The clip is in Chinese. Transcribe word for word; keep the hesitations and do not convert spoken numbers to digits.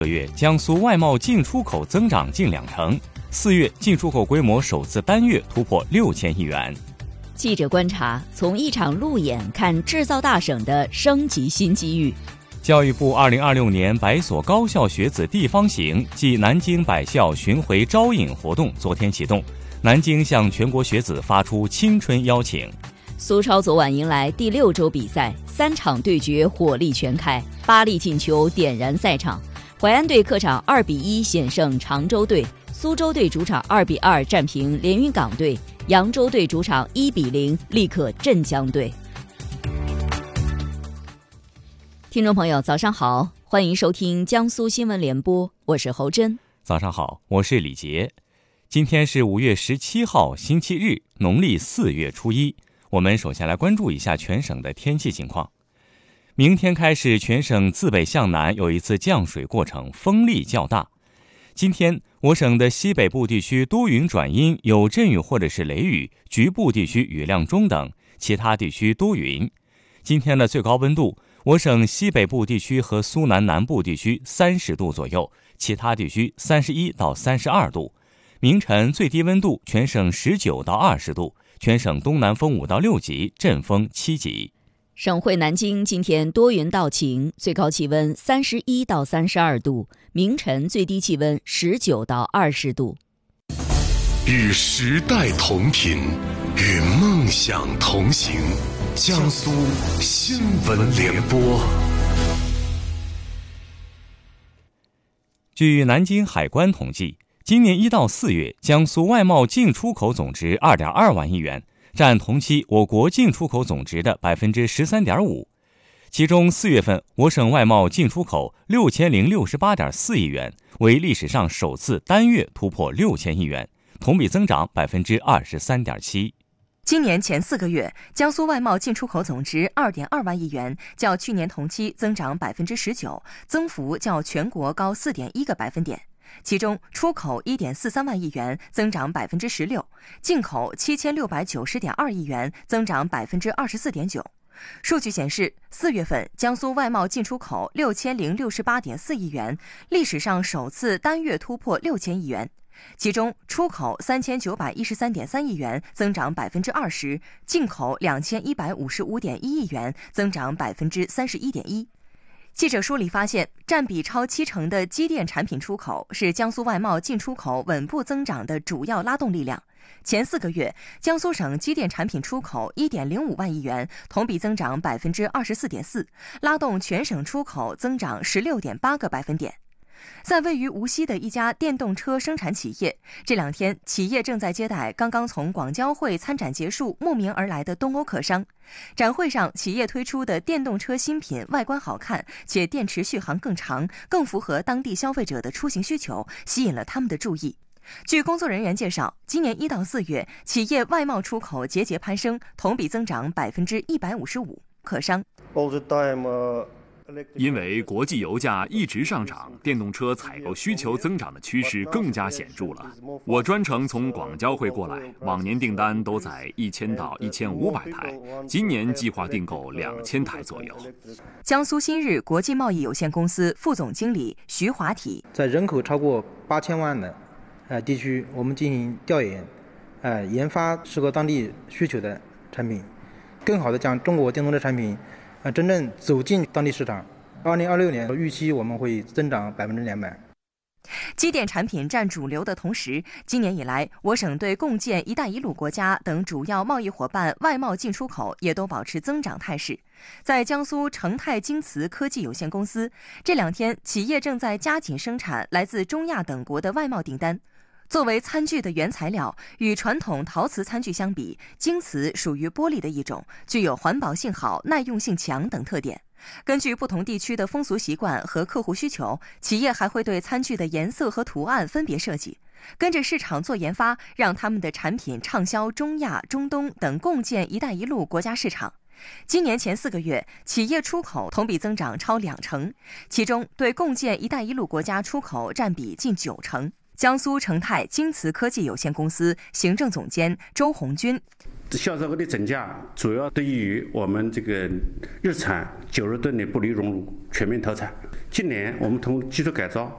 个月，江苏外贸进出口增长近两成，四月进出口规模首次单月突破六千亿元。 记者观察，从一场路演看制造大省的升级新机遇。 教育部二零二六年百所高校学子地方行暨南京百校巡回招引活动昨天启动，南京向全国学子发出青春邀请。 苏超昨晚迎来第六周比赛，三场对决火力全开，八粒进球点燃赛场。淮安队客场二比一险胜常州队，苏州队主场二比二战平连云港队，扬州队主场一比零力克镇江队。听众朋友，早上好，欢迎收听江苏新闻联播，我是侯真。 早上好，我是李杰。今天是五月十七号，星期日，农历四月初一。我们首先来关注一下全省的天气情况。明天开始，全省自北向南有一次降水过程，风力较大。今天我省的西北部地区多云转阴，有阵雨或者是雷雨，局部地区雨量中等，其他地区多云。今天的最高温度，我省西北部地区和苏南南部地区三十度左右，其他地区三十一到三十二度。明晨最低温度全省十九到二十度，全省东南风五到六级，阵风七级。 省会南京今天多云到晴，最高气温三十一到三十二度，明晨最低气温十九到二十度。 与时代同频，与梦想同行。江苏新闻联播。 据南京海关统计，今年一到四月，江苏外贸进出口总值二点二万亿元，占同期我国进出口总值的百分之十三点五。其中四月份，我省外贸进出口六千零六十八点四亿元，为历史上首次单月突破六千亿元，同比增长百分之二十三点七。 今年前四个月，江苏外贸进出口总值二点二万亿元，较去年同期增长百分之十九，增幅较全国高四点一个百分点。其中，出口一点四三万亿元，增长百分之十六；进口七千六百九十点二亿元，增长百分之二十四点九。数据显示，四月份江苏外贸进出口六千零六十八点四亿元，历史上首次单月突破六千亿元。其中，出口三千九百一十三点三亿元，增长百分之二十；进口两千一百五十五点一亿元，增长百分之三十一点一。记者梳理发现，占比超七成的机电产品出口是江苏外贸进出口稳步增长的主要拉动力量。前四个月，江苏省机电产品出口一点零五万亿元，同比增长百分之二十四点四，拉动全省出口增长十六点八个百分点。在位于无锡的一家电动车生产企业，这两天企业正在接待刚刚从广交会参展结束慕名而来的东欧客商。展会上，企业推出的电动车新品外观好看，且电池续航更长，更符合当地消费者的出行需求，吸引了他们的注意。据工作人员介绍，今年一到四月，企业外贸出口节节攀升，同比增长百分之一百五十五。客商。 因为国际油价一直上涨，电动车采购需求增长的趋势更加显著了。我专程从广交会过来，往年订单都在一千到一千五百台，今年计划订购两千台左右。 江苏新日国际贸易有限公司副总经理徐华体， 在人口超过八千万的呃地区，我们进行调研，呃研发适合当地需求的产品，更好的将中国电动车产品呃，真正走进当地市场。二零二六年预期我们会增长百分之两百。 机电产品占主流的同时，今年以来，我省对共建“一带一路”国家等主要贸易伙伴外贸进出口也都保持增长态势。在江苏成泰京瓷科技有限公司，这两天企业正在加紧生产来自中亚等国的外贸订单。作为餐具的原材料，与传统陶瓷餐具相比，京瓷属于玻璃的一种，具有环保性好、耐用性强等特点。根据不同地区的风俗习惯和客户需求，企业还会对餐具的颜色和图案分别设计，跟着市场做研发，让他们的产品畅销中亚、中东等共建“一带一路”国家市场。今年前四个月，企业出口同比增长超两成，其中对共建“一带一路”国家出口占比近九成。江苏成泰京瓷科技有限公司行政总监周红军， 销售额的增加主要得益于我们这个日产九十吨的玻璃熔炉全面投产。今年我们通过技术改造，